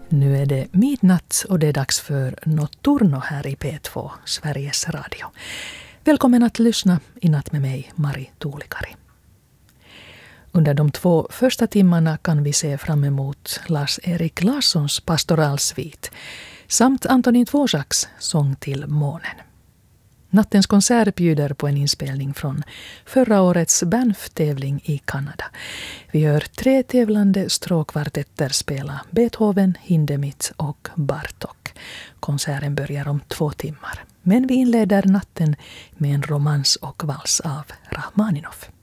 Nu är det midnatt och det är dags för Notturno här i P2, Sveriges Radio. Välkommen att lyssna i natt med mig, Mari Tuulikari. Under de 2 första timmarna kan vi se fram emot Lars-Erik Larssons pastoralsvit samt Antonin Dvořáks sång till månen. Nattens konsert bjuder på en inspelning från förra årets Banff-tävling i Kanada. Vi hör 3 tävlande stråkkvartetter spela Beethoven, Hindemith och Bartók. Konserten börjar om 2 timmar. Men vi inleder natten med en romans och vals av Rachmaninov.